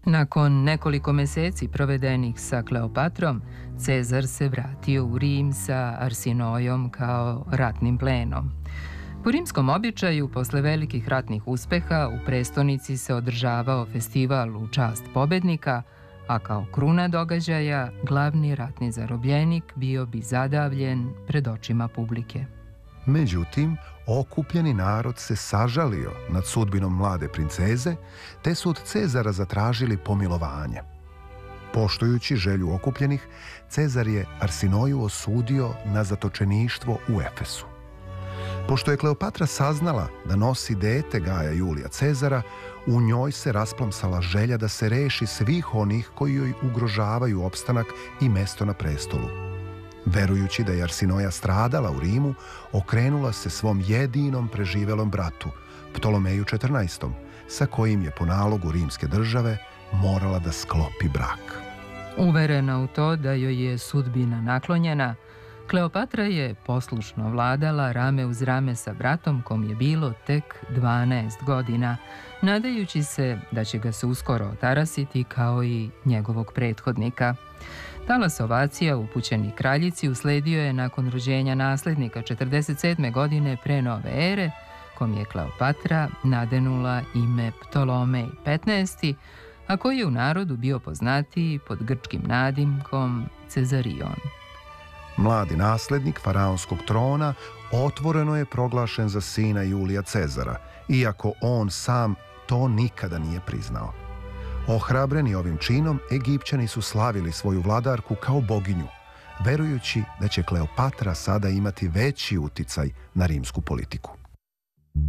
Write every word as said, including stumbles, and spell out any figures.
Nakon nekoliko meseci provedenih sa Kleopatrom, Cezar se vratio u Rim sa Arsinojom kao ratnim plenom. Po rimskom običaju, posle velikih ratnih uspeha, u prestonici se održavao festival u čast pobednika, a kao kruna događaja, glavni ratni zarobljenik bio bi zadavljen pred očima publike. Međutim, okupljeni narod se sažalio nad sudbinom mlade princeze, te su od Cezara zatražili pomilovanje. Poštujući želju okupljenih, Cezar je Arsinoju osudio na zatočeništvo u Efesu. Pošto je Kleopatra saznala da nosi dete Gaja Julija Cezara, u njoj se rasplamsala želja da se reši svih onih koji joj ugrožavaju opstanak i mesto na prestolu. Verujući da je Arsinoja stradala u Rimu, okrenula se svom jedinom preživelom bratu, Ptolomeju četrnaestom, sa kojim je po nalogu rimske države morala da sklopi brak. Uverena u to da joj je sudbina naklonjena, Kleopatra je poslušno vladala rame uz rame sa bratom kom je bilo tek dvanaest godina, nadajući se da će ga se uskoro otarasiti kao i njegovog prethodnika. Talas ovacija upućenih kraljici usledio je nakon rođenja naslednika četrdeset sedme godine pre nove ere, kom je Kleopatra nadenula ime Ptolomej petnaesti, a koji je u narodu bio poznatiji pod grčkim nadimkom Cezarion. Mladi naslednik faraonskog trona otvoreno je proglašen za sina Julija Cezara, iako on sam to nikada nije priznao. Ohrabreni ovim činom, Egipćani su slavili svoju vladarku kao boginju, verujući da će Kleopatra sada imati veći uticaj na rimsku politiku.